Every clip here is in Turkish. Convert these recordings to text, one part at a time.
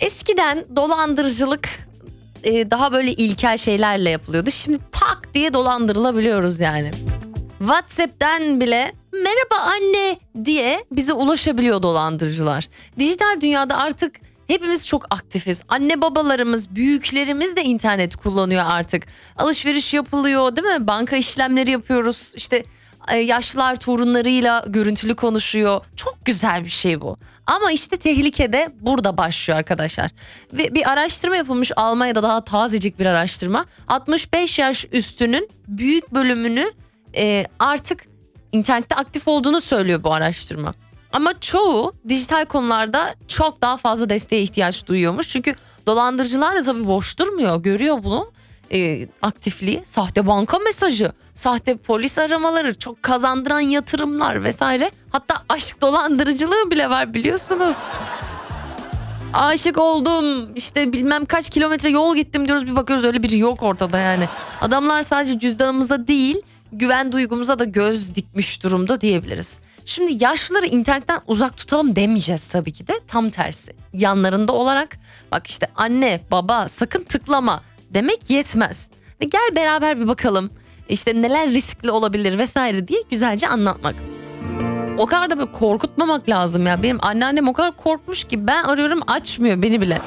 Eskiden dolandırıcılık daha böyle ilkel şeylerle yapılıyordu. Şimdi tak diye dolandırılabiliyoruz yani. WhatsApp'ten bile merhaba anne diye bize ulaşabiliyor dolandırıcılar. Dijital dünyada artık hepimiz çok aktifiz. Anne babalarımız, büyüklerimiz de internet kullanıyor artık. Alışveriş yapılıyor, değil mi? Banka işlemleri yapıyoruz. İşte yaşlılar torunlarıyla görüntülü konuşuyor. Çok güzel bir şey bu. Ama işte tehlike de burada başlıyor arkadaşlar. Ve bir araştırma yapılmış Almanya'da, daha tazecik bir araştırma. 65 yaş üstünün büyük bölümünü artık internette aktif olduğunu söylüyor bu araştırma. Ama çoğu dijital konularda çok daha fazla desteğe ihtiyaç duyuyormuş. Çünkü dolandırıcılar da tabii boş durmuyor. Görüyor bunu aktifliği. Sahte banka mesajı, sahte polis aramaları, çok kazandıran yatırımlar vesaire. Hatta aşk dolandırıcılığı bile var, biliyorsunuz. Aşık oldum, işte bilmem kaç kilometre yol gittim diyoruz, bir bakıyoruz öyle biri yok ortada yani. Adamlar sadece cüzdanımıza değil, güven duygumuza da göz dikmiş durumda diyebiliriz. Şimdi yaşlıları internetten uzak tutalım demeyeceğiz tabii ki de, tam tersi. Yanlarında olarak bak işte anne baba sakın tıklama demek yetmez. Gel beraber bir bakalım işte neler riskli olabilir vesaire diye güzelce anlatmak. O kadar da böyle korkutmamak lazım ya. Benim anneannem o kadar korkmuş ki ben arıyorum açmıyor beni bile.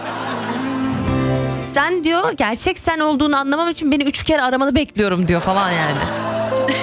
Sen diyor gerçek sen olduğunu anlamam için beni 3 kere aramanı bekliyorum diyor falan yani.